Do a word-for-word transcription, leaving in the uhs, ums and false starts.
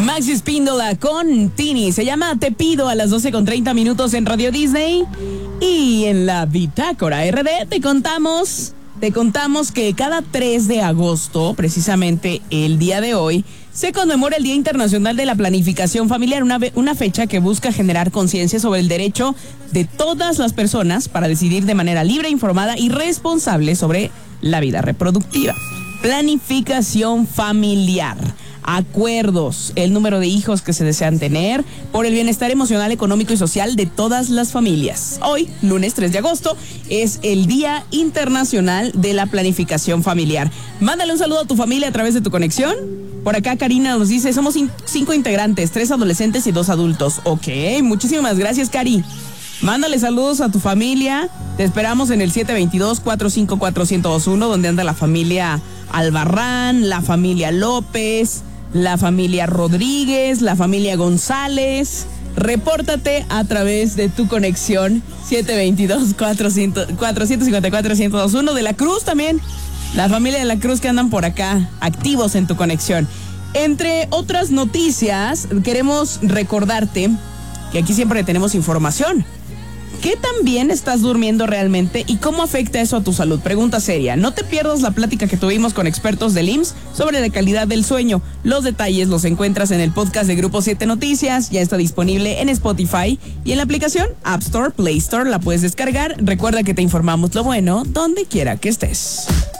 Maxi Espíndola con Tini. Se llama Te Pido a las doce con treinta minutos en Radio Disney. Y en la Bitácora R D te contamos, te contamos que cada tres de agosto, precisamente el día de hoy, se conmemora el Día Internacional de la Planificación Familiar, una, una fecha que busca generar conciencia sobre el derecho de todas las personas para decidir de manera libre, informada y responsable sobre la vida reproductiva. Planificación familiar. Acuerdos, el número de hijos que se desean tener, por el bienestar emocional, económico y social de todas las familias. Hoy, lunes tres de agosto, es el Día Internacional de la Planificación Familiar. Mándale un saludo a tu familia a través de tu conexión. Por acá Karina nos dice, somos cinco integrantes, tres adolescentes y dos adultos. Ok, muchísimas gracias, Cari. Mándale saludos a tu familia. Te esperamos en el siete dos dos, cuatro cinco cuatro, uno cero dos uno, donde anda la familia Albarrán, la familia López, la familia Rodríguez, la familia González. Repórtate a través de tu conexión siete dos dos, cuatro cinco cuatro, uno cero dos uno. De la Cruz también, la familia de la Cruz que andan por acá, activos en tu conexión. Entre otras noticias, queremos recordarte que aquí siempre tenemos información. ¿Qué tan bien estás durmiendo realmente y cómo afecta eso a tu salud? Pregunta seria. No te pierdas la plática que tuvimos con expertos del I M S S sobre la calidad del sueño. Los detalles los encuentras en el podcast de Grupo siete Noticias. Ya está disponible en Spotify y en la aplicación App Store, Play Store. La puedes descargar. Recuerda que te informamos lo bueno donde quiera que estés.